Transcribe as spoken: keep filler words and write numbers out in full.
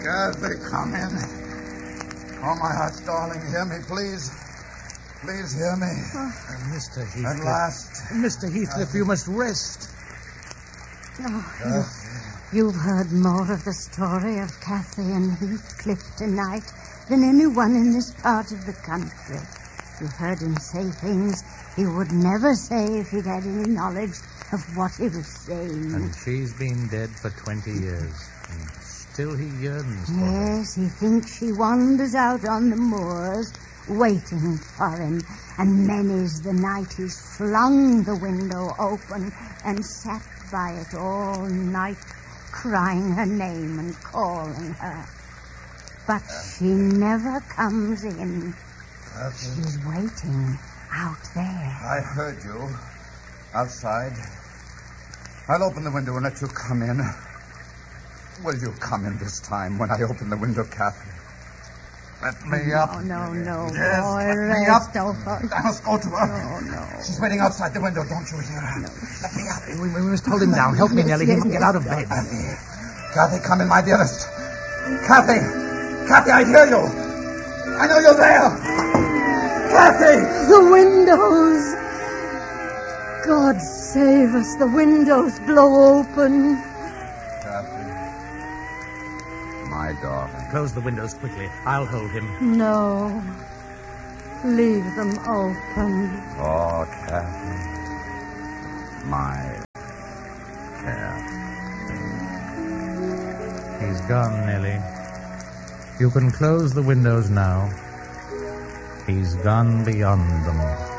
Kathy, come in. Oh, my heart's darling, hear me, please. Please hear me. Oh. Uh, Mister Heathcliff. At last. Mister Heathcliff, Kathy. you must rest. Oh, you, you've heard more of the story of Kathy and Heathcliff tonight than anyone in this part of the country. You've heard him say things he would never say if he'd had any knowledge of what he was saying. And she's been dead for twenty years. And still he yearns for her. Yes, he thinks she wanders out on the moors waiting for him. And many's the night he's flung the window open and sat by it all night, crying her name and calling her. But she never comes in. Kathy. She's waiting out there. I heard you. Outside. I'll open the window and let you come in. Will you come in this time when I open the window, Kathy? Let me up. Oh, no, no, Yes, boy, let me rest, up. oh, hush. I must go to her. No, no. She's waiting outside the window. Don't you hear her? No. Let me up. We, we must hold him down. Help me, Yes, Nellie. yes, He must get yes. out of bed. Kathy. Kathy, come in, my dearest. Kathy. Kathy, I hear you. I know you're there. Kathy. The windows. God save us. The windows blow open. Kathy. My darling. Close the windows quickly. I'll hold him. No. Leave them open. Oh, Kathy. My Kathy. He's gone, Nellie. You can close the windows now. He's gone beyond them.